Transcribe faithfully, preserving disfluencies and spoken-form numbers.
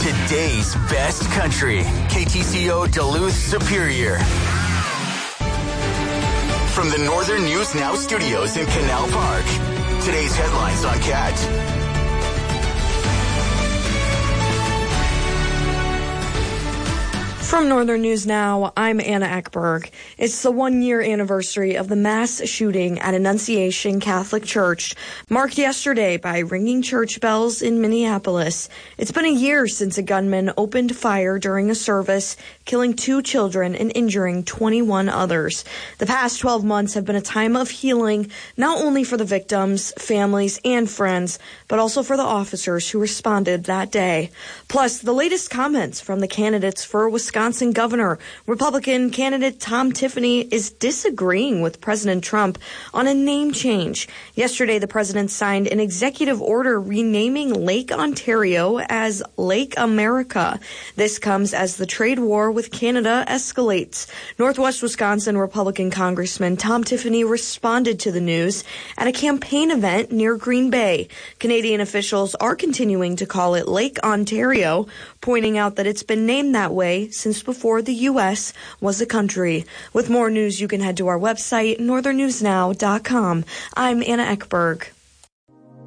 Today's best country. K T C O Duluth Superior. From the Northern News Now studios in Canal Park. Today's headlines on Cat. From Northern News Now, I'm Anna Eckberg. It's the one-year anniversary of the mass shooting at Annunciation Catholic Church, marked yesterday by ringing church bells in Minneapolis. It's been a year since a gunman opened fire during a service, killing two children and injuring twenty-one others. The past twelve months have been a time of healing, not only for the victims, families, and friends, but also for the officers who responded that day. Plus, the latest comments from the candidates for Wisconsin Wisconsin governor. Republican candidate Tom Tiffany is disagreeing with President Trump on a name change. Yesterday, the president signed an executive order renaming Lake Ontario as Lake America. This comes as the trade war with Canada escalates. Northwest Wisconsin Republican Congressman Tom Tiffany responded to the news at a campaign event near Green Bay. Canadian officials are continuing to call it Lake Ontario, pointing out that it's been named that way since Since before the U S was a country. With more news, you can head to our website, northern news now dot com. I'm Anna Eckberg.